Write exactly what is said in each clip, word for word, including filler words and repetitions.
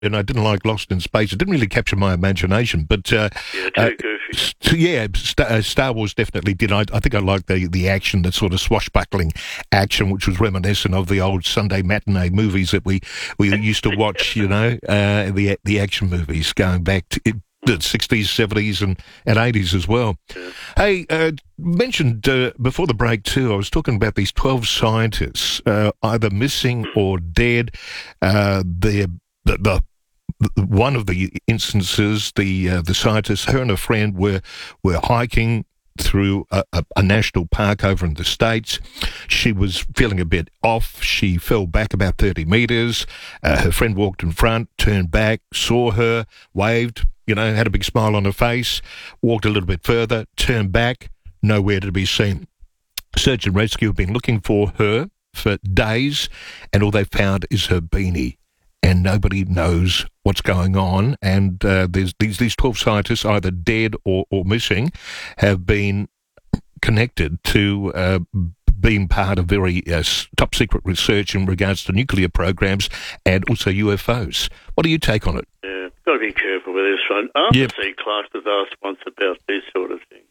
and I didn't like Lost in Space. It didn't really capture my imagination, but uh, Yeah, too uh, goofy. st- yeah, Star, uh, Star Wars definitely did. I, I think I liked the the action, the sort of swashbuckling action, which was reminiscent of the old Sunday matinee movies that we we used to watch. You know, uh, the the action movies going back to it, the sixties, seventies, and and eighties as well. Yeah. Hey, uh, mentioned uh, before the break too, I was talking about these twelve scientists, uh, either missing or dead. Uh, the, the, the one of the instances, the uh, the scientists, her and a friend were were hiking through a, a, a national park over in the States. She was feeling a bit off. She fell back about thirty metres. Uh, her friend walked in front, turned back, saw her, waved, you know, had a big smile on her face, walked a little bit further, turned back, nowhere to be seen. Search and rescue have been looking for her for days, and all they found is her beanie. And nobody knows what's going on. And uh, there's these these twelve scientists, either dead or, or missing, have been connected to uh, being part of very uh, top secret research in regards to nuclear programs and also U F Os. What do you take on it? Yeah, got to be careful with this one. Arthur Yep. C. Clarke was asked once about this sort of thing,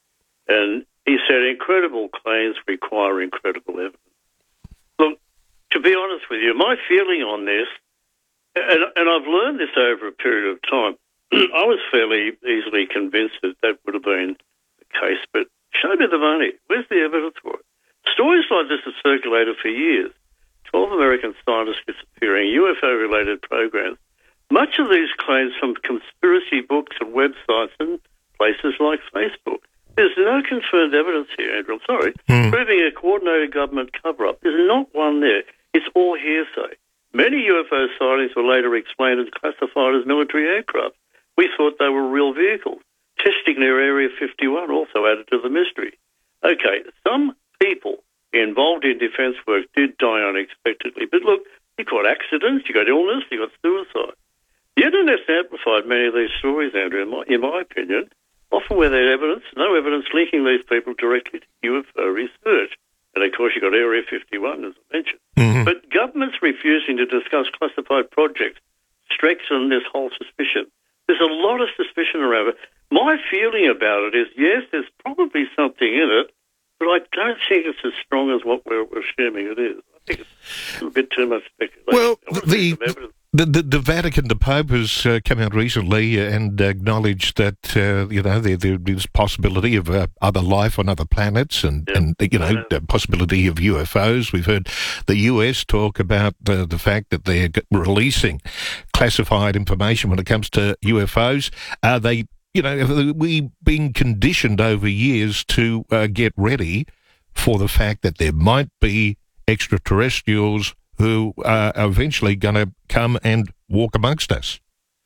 and he said, incredible claims require incredible evidence. Look, to be honest with you, my feeling on this, and, and I've learned this over a period of time, I was fairly easily convinced that that would have been the case, but show me the money. Where's the evidence for it? Stories like this have circulated for years. twelve American scientists disappearing, U F O-related programs. Much of these claims from conspiracy books and websites and places like Facebook. There's no confirmed evidence here, Andrew. I'm sorry. Hmm. Proving a coordinated government cover-up. There's not one there. It's all hearsay. Many U F O sightings were later explained and classified as military aircraft. We thought they were real vehicles. Testing near Area fifty-one also added to the mystery. Okay, some people involved in defence work did die unexpectedly. But look, you've got accidents, you've got illness, you've got suicide. The Internet's amplified many of these stories, Andrew, in my, in my opinion, often where there's evidence, no evidence linking these people directly to U F O research. And, of course, you've got Area fifty-one, as I mentioned. Mm-hmm. But governments refusing to discuss classified projects strengthen this whole suspicion. There's a lot of suspicion around it. My feeling about it is, yes, there's probably something in it, but I don't think it's as strong as what we're, we're assuming it is. I think it's a bit too much speculation. Well, I want to see the, some evidence. the, the, the Vatican, the Pope has uh, come out recently and acknowledged that, uh, you know, there, there is possibility of uh, other life on other planets and, Yeah. and you know, the possibility of U F Os. We've heard the U S talk about uh, the fact that they're g- releasing classified information when it comes to U F Os. Are they, you know, we've been conditioned over years to uh, get ready for the fact that there might be extraterrestrials who are eventually going to come and walk amongst us.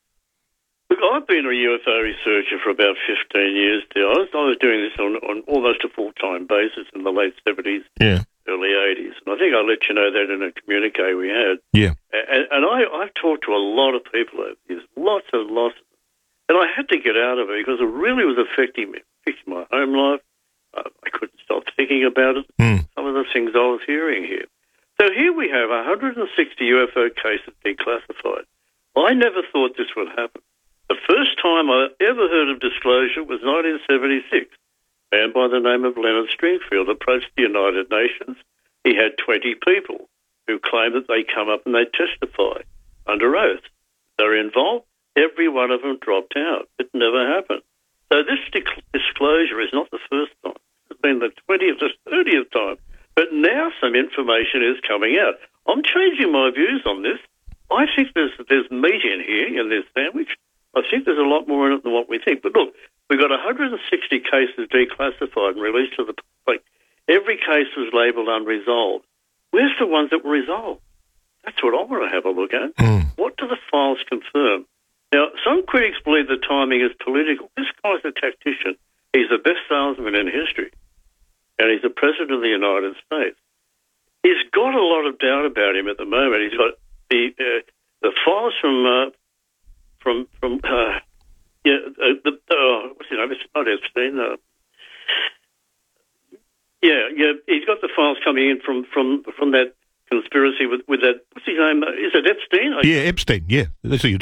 Look, I've been a U F O researcher for about fifteen years now. I was, I was doing this on, on almost a full-time basis in the late seventies, Yeah. early eighties. And I think I let you know that in a communique we had. Yeah. And, and I, I've talked to a lot of people over the years, lots and lots. And I had to get out of it because it really was affecting me, affecting my home life. Uh, I couldn't stop thinking about it. Mm. Some of the things I was hearing here. So here we have one hundred sixty U F O cases declassified. I never thought this would happen. The first time I ever heard of disclosure was nineteen seventy-six. A man by the name of Leonard Stringfield approached the United Nations. He had twenty people who claimed that they come up and they testify under oath. They're involved. Every one of them dropped out. It never happened. So this di- disclosure is not the first time. It's been the twentieth or thirtieth time. But now some information is coming out. I'm changing my views on this. I think there's there's meat in here, in this sandwich. I think there's a lot more in it than what we think. But look, we've got one hundred sixty cases declassified and released to the public. Every case was labelled unresolved. Where's the ones that were resolved? That's what I want to have a look at. Mm. What do the files confirm? Now, some critics believe the timing is political. This guy's a tactician. He's the best salesman in history, and he's the President of the United States. He's got a lot of doubt about him at the moment. He's got the uh, the files from uh, from from uh, yeah uh, the uh, what's his name? It's not Epstein. Uh, yeah, yeah. He's got the files coming in from from from that conspiracy with, with that, what's his name? Is it Epstein? I Yeah, Epstein, yeah. That's who you're